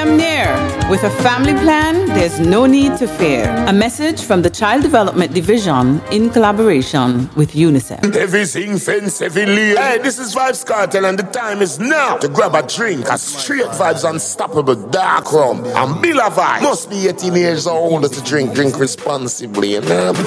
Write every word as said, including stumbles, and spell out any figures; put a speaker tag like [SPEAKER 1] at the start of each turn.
[SPEAKER 1] time near. With a family plan, there's no need to fear. A message from the Child Development Division in collaboration with UNICEF.
[SPEAKER 2] Everything fence, every lead. Hey, this is Vibes Cartel and the time is now to grab a drink. A straight Vibes Unstoppable Dark Rum and Billa Vibe. Must be eighteen years or older to drink. Drink responsibly, you know?